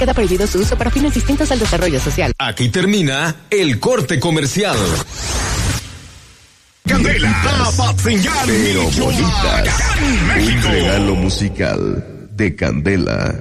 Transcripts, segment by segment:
Queda prohibido su uso para fines distintos al desarrollo social. Aquí termina el corte comercial. Candela, Apatzingán, pero bonitas. Un regalo musical de Candela.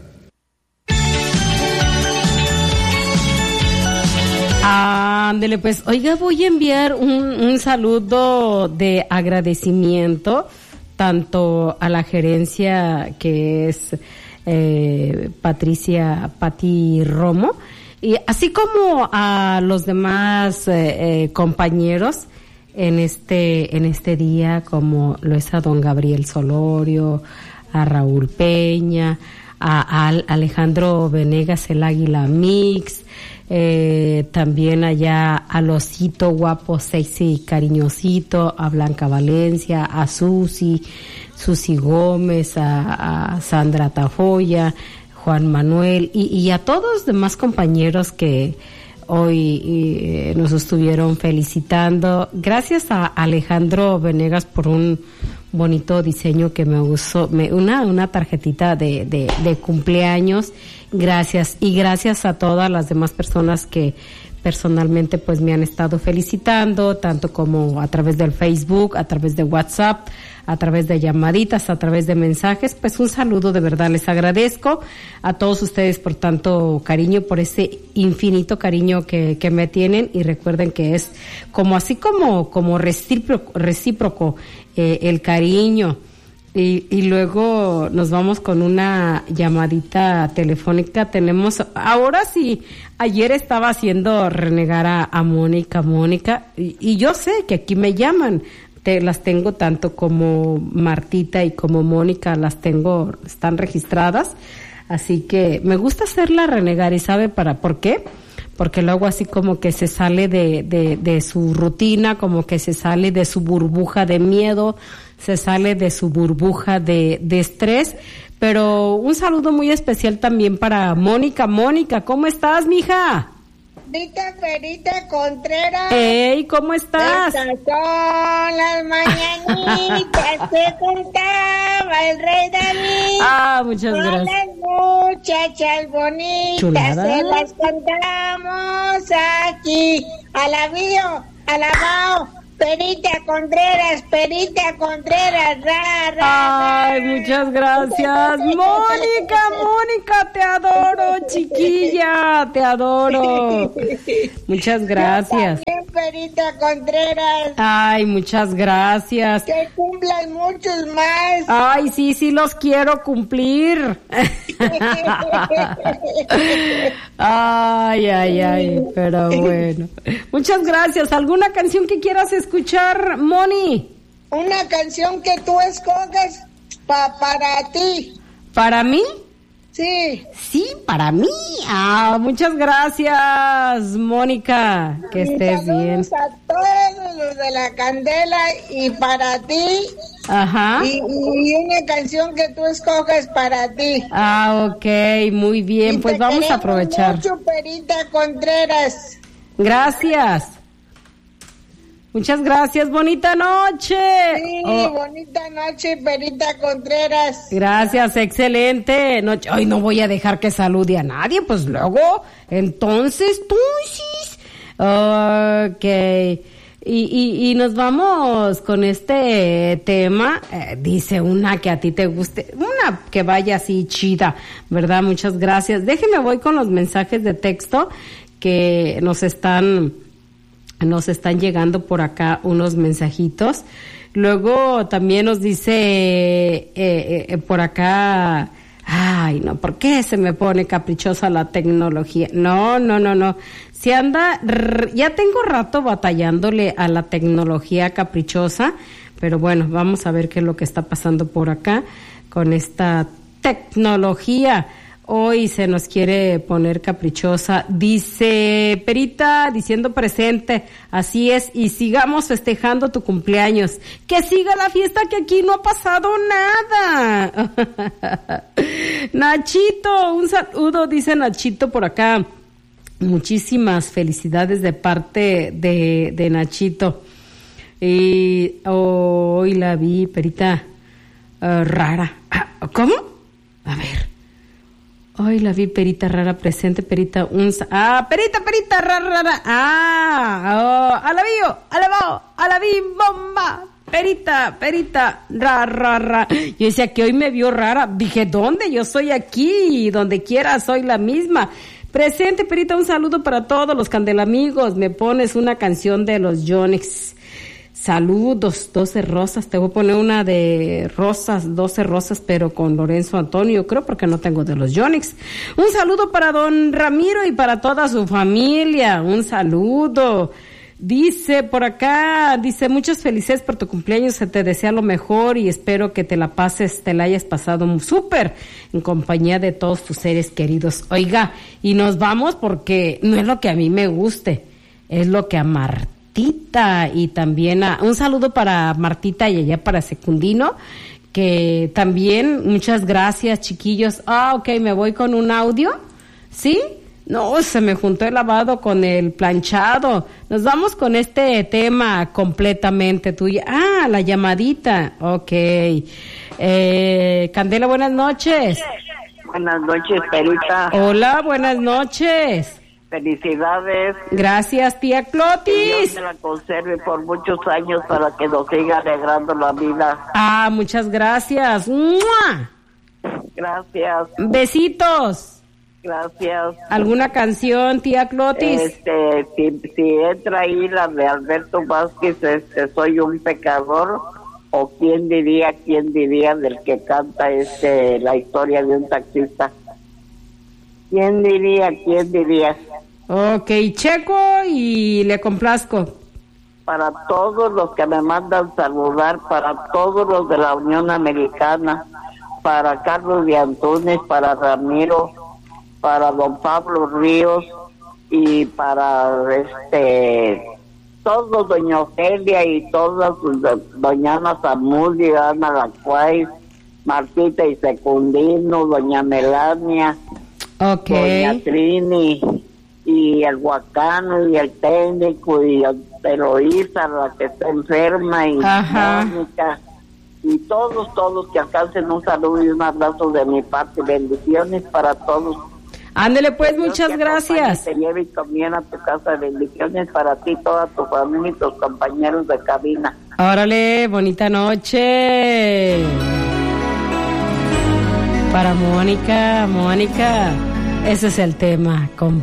Ándele, pues, oiga, voy a enviar un saludo de agradecimiento tanto a la gerencia que es Patricia Pati Romo, y así como a los demás compañeros en este día, como lo es a don Gabriel Solorio, a Raúl Peña, a Alejandro Venegas, el Águila Mix, también allá al Osito Guapo, Sexy y Cariñosito, a Blanca Valencia, a Susi Gómez, a Sandra Tafoya, Juan Manuel y a todos los demás compañeros que hoy nos estuvieron felicitando. Gracias a Alejandro Venegas por un bonito diseño que me usó, una tarjetita de cumpleaños. Gracias, y gracias a todas las demás personas que personalmente pues me han estado felicitando, tanto como a través del Facebook, a través de WhatsApp, a través de llamaditas, a través de mensajes. Pues un saludo, de verdad les agradezco a todos ustedes por tanto cariño, por ese infinito cariño que me tienen, y recuerden que es como recíproco el cariño. Y luego nos vamos con una llamadita telefónica. Tenemos, ahora sí, ayer estaba haciendo renegar a Mónica, y yo sé que aquí me llaman, las tengo tanto como Martita y como Mónica, están registradas, así que me gusta hacerla renegar. ¿Y sabe por qué? Porque luego así como que se sale de su rutina, como que se sale de su burbuja de miedo, se sale de su burbuja de estrés. Pero un saludo muy especial también para Mónica. Mónica, ¿cómo estás, mija? Ferita Contreras. ¡Ey! ¿Cómo estás? Estas son las mañanitas que contaba el rey David. Muchas gracias. Las muchachas bonitas Chulada. se las cantamos aquí. Alabao. Perita Contreras, Ay, muchas gracias. Mónica, te adoro, chiquilla, te adoro. Muchas gracias. También, Perita Contreras. Ay, muchas gracias. Que cumplan muchos más. Ay, sí, los quiero cumplir. Ay, pero bueno. Muchas gracias. ¿Alguna canción que quieras escuchar, Moni? Una canción que tú escoges para ti. ¿Para mí? Sí. Sí, para mí. Muchas gracias, Mónica. Que estés bien. A todos los de la Candela y para ti. Ajá. Y una canción que tú escoges para ti. Ok, muy bien. Pues vamos a aprovechar. Mucho, Perita Contreras. Gracias. Muchas gracias, bonita noche. Sí, bonita noche, Perita Contreras. Gracias, excelente noche. Ay, no voy a dejar que salude a nadie, pues luego, entonces. Ok. Y nos vamos con este tema. Dice una que a ti te guste, una que vaya así chida, ¿verdad? Muchas gracias. Déjeme, voy con los mensajes de texto que nos están llegando por acá unos mensajitos. Luego también nos dice por acá, ay, no, ¿por qué se me pone caprichosa la tecnología? No. Ya tengo rato batallándole a la tecnología caprichosa, pero bueno, vamos a ver qué es lo que está pasando por acá con esta tecnología. Hoy se nos quiere poner caprichosa. Dice Perita, diciendo presente, así es, y sigamos festejando tu cumpleaños. Que siga la fiesta, que aquí no ha pasado nada. Nachito, un saludo, dice Nachito por acá. Muchísimas felicidades de parte de Nachito. Y hoy la vi, Perita, rara. ¿Cómo? A ver. Ay, la vi, Perita Rara presente, Perita, Perita Rara. A la vi, bomba. Perita, ra. Yo decía que hoy me vio rara. Dije, ¿dónde? Yo soy aquí, donde quiera soy la misma. Presente, Perita, un saludo para todos los candelamigos. Me pones una canción de los Yonix. Saludos, 12 rosas. Te voy a poner una de rosas, 12 rosas, pero con Lorenzo Antonio, creo, porque no tengo de los Yonix. Un saludo para don Ramiro y para toda su familia. Un saludo. Dice por acá, muchas felicidades por tu cumpleaños, se te desea lo mejor y espero que te la hayas pasado súper en compañía de todos tus seres queridos. Oiga, y nos vamos porque no es lo que a mí me guste, es lo que a Martita y también un saludo para Martita y allá para Secundino, que también, muchas gracias, chiquillos. Ok, me voy con un audio, ¿sí? No, se me juntó el lavado con el planchado. Nos vamos con este tema completamente tuyo. La llamadita. Ok. Candela, buenas noches. Buenas noches, Perita. Hola, buenas noches. Felicidades. Gracias, tía Clotis. Que Dios me la conserve por muchos años para que nos siga alegrando la vida. Muchas gracias. ¡Mua! Gracias. Besitos. Gracias. ¿Alguna canción, tía Clotis? Si entra ahí la de Alberto Vázquez, soy un pecador, o quién diría del que canta la historia de un taxista. ¿Quién diría? Ok, checo y le complazco. Para todos los que me mandan saludar, para todos los de la Unión Americana, para Carlos de Antunes, para Ramiro, para don Pablo Ríos y para todos, doña Ofelia y todas, doña Ana Zamudio, Ana Lacuay, Martita y Secundino, doña Melania, doña Trini y el Huacano y el técnico y Eloísa, la que está enferma, y Mónica, y todos que alcancen un saludo y un abrazo de mi parte. Bendiciones para todos. Ándele pues, muchas gracias. Te lleve y también a tu casa. Bendiciones para ti, toda tu familia y tus compañeros de cabina. Órale, bonita noche. Para Mónica, ese es el tema.